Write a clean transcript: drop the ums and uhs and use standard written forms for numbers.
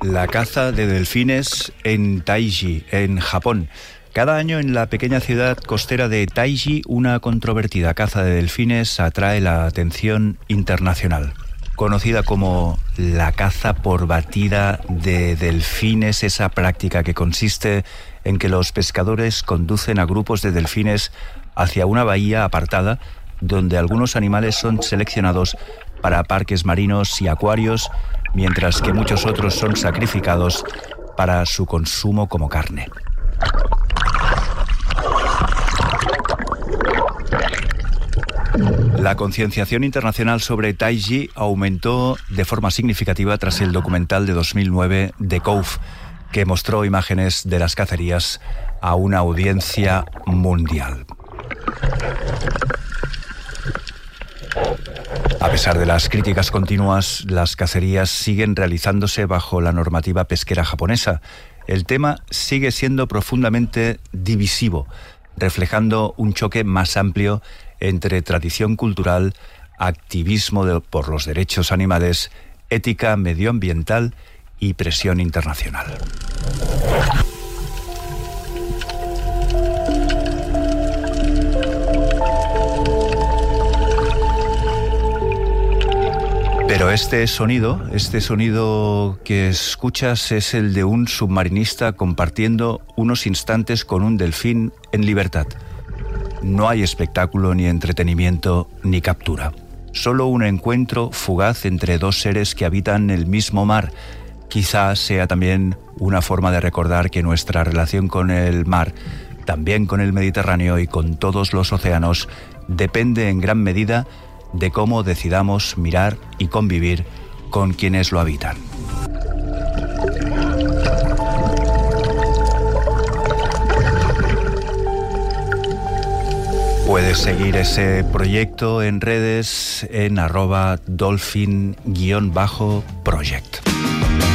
La caza de delfines en Taiji, en Japón. Cada año en la pequeña ciudad costera de Taiji, una controvertida caza de delfines atrae la atención internacional. Conocida como la caza por batida de delfines, esa práctica que consiste en que los pescadores conducen a grupos de delfines hacia una bahía apartada donde algunos animales son seleccionados para parques marinos y acuarios, mientras que muchos otros son sacrificados para su consumo como carne. La concienciación internacional sobre Taiji aumentó de forma significativa tras el documental de 2009 The Cove, que mostró imágenes de las cacerías a una audiencia mundial. A pesar de las críticas continuas, las cacerías siguen realizándose bajo la normativa pesquera japonesa. El tema sigue siendo profundamente divisivo, reflejando un choque más amplio entre tradición cultural, activismo por los derechos animales, ética medioambiental y presión internacional. Pero este sonido que escuchas es el de un submarinista compartiendo unos instantes con un delfín en libertad. No hay espectáculo, ni entretenimiento, ni captura. Solo un encuentro fugaz entre dos seres que habitan el mismo mar. Quizás sea también una forma de recordar que nuestra relación con el mar, también con el Mediterráneo y con todos los océanos, depende en gran medida de cómo decidamos mirar y convivir con quienes lo habitan. Puedes seguir ese proyecto en redes en @dolphin_project.